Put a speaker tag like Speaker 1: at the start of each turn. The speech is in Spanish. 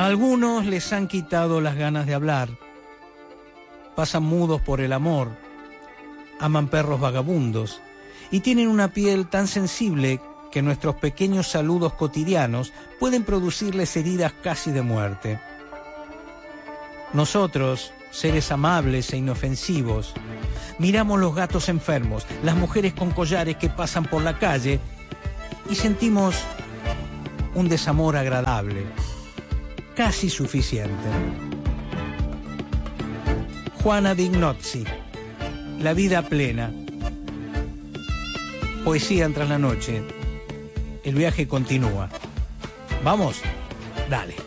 Speaker 1: A algunos les han quitado las ganas de hablar, pasan mudos por el amor, aman perros vagabundos y tienen una piel tan sensible que nuestros pequeños saludos cotidianos pueden producirles heridas casi de muerte. Nosotros, seres amables e inofensivos, miramos los gatos enfermos, las mujeres con collares que pasan por la calle y sentimos un desamor agradable, casi suficiente. Juana Vignozzi, La vida plena. Poesía tras la noche. El viaje continúa. ¿Vamos? Dale.